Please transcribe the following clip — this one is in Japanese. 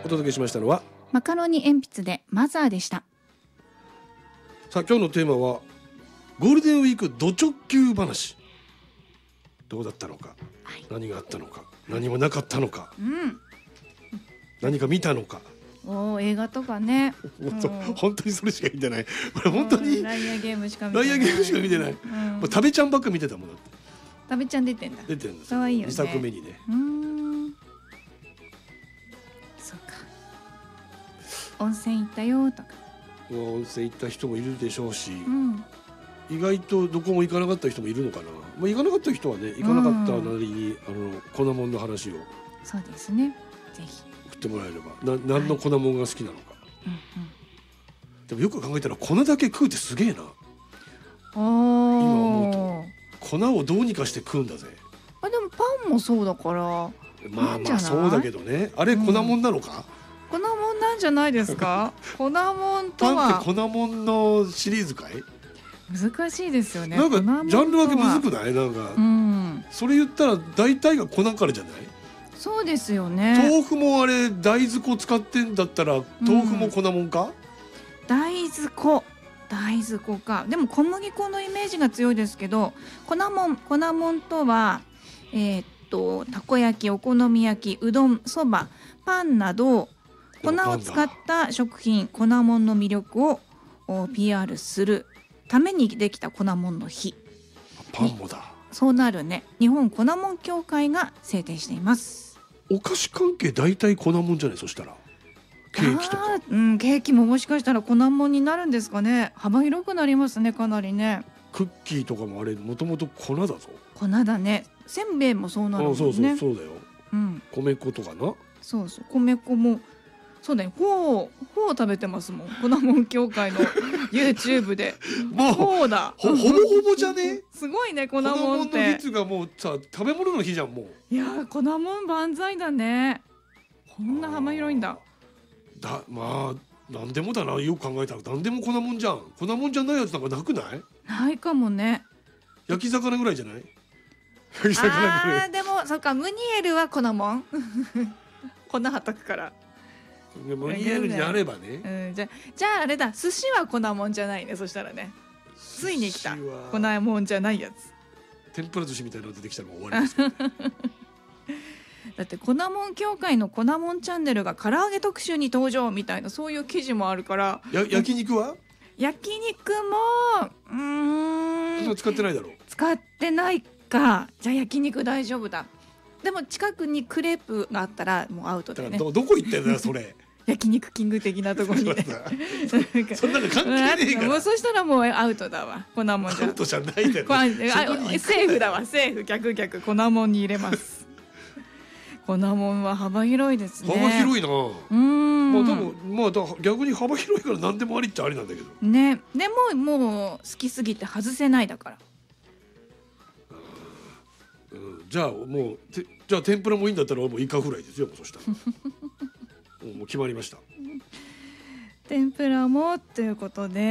お届けしましたのはマカロニ鉛筆でマザーでした。 さあ今日のテーマはゴールデンウィークド直球話。どうだったのか、 はい、 何があったのか、何もなかったのか、 うん、 何か見たのか。 映画とかね、 本当にそれしか見てない。俺本当にライアーゲームしか見てない。 ライアーゲームしか見てない。もう食べちゃんばっか見てたもんだって。 食べちゃん出てんだ。 出てるんですよ。可愛いよね。 2作目にね。 そうか。温泉行ったよとか。 温泉行った人もいるでしょうし、意外とどこも行かなかった人もいるのかな。行かなかった人はね、行かなかったなりに粉もんの話をそうですね。ぜひ送ってもらえれば、何の粉もんが好きなのか。でもよく考えたら粉だけ食うってすげえな。今思うと粉をどうにかして食うんだぜ。 でもパンもそうだから。 まあそうだけどね。あれ粉もんなのか。 粉もんなんじゃないですか。粉もんとは。 パンって粉もんのシリーズかい。 難しいですよね。 なんかジャンル分けむずくない？なんか、それ言ったら大体が粉からじゃない？ そうですよね。 豆腐もあれ大豆粉使ってんだったら豆腐も粉もんか？ 大豆粉か。でも小麦粉のイメージが強いですけど、粉もんとはたこ焼き、お好み焼き、うどん、そば、パンなど粉を使った食品、粉もんの魅力をPR するためにできた粉もんの日。 パンもだ。 そうなるね。日本粉もん協会が制定しています。 お菓子関係大体粉もんじゃない？そしたらケーキとか。 ケーキももしかしたら粉もんになるんですかね。幅広くなりますね、かなりね。 クッキーとかもあれもともと粉だぞ。 粉だね。せんべいもそうなるもんね。 そうだよ。米粉とかな。 そう、米粉もそうだよ。フォー食べてますもん。粉もん協会の YouTube で。 もうフォーだ。 ほぼほぼじゃね。 すごいね、粉もんって。 粉もんの日がもうさ、食べ物の日じゃんもう。 いや粉もん万歳だね。こんな幅広いんだ。 まあ何でもだな。よく考えたら何でも粉もんじゃん。粉もんじゃないやつなんかなくない？ ないかもね。 焼き魚ぐらいじゃない？焼き魚ぐらい。 でもそっか、ムニエルは粉もん。粉はたくから。 ムニエルになればね。 じゃああれだ、寿司は粉もんじゃないね。そしたらね、ついに来た粉もんじゃないやつ。 天ぷら寿司みたいなの出てきたらもう終わりです。 だって粉もん協会の粉もんチャンネルが唐揚げ特集に登場みたいな、そういう記事もあるから。 焼肉は？ 焼肉も使ってないだろう。 使ってないか。じゃあ焼肉大丈夫だ。でも近くにクレープがあったらもうアウトだよね。 どこ行ってんだよそれ。 焼肉キング的なところにね。 そんなの関係ねえから。 もうそしたらもうアウトだわ。粉もんじゃ。 アウトじゃないだろ。 セーフだわ。セーフ。逆粉もんに入れます。粉もんは幅広いですね。 幅広いな。まあ多分逆に幅広いから何でもありっちゃありなんだけど。 ね。でももう好きすぎて外せないだから。 じゃあもうじゃあ天ぷらもいいんだったらもうイカフライですよ。そしたらもう決まりました。 天ぷらもということで。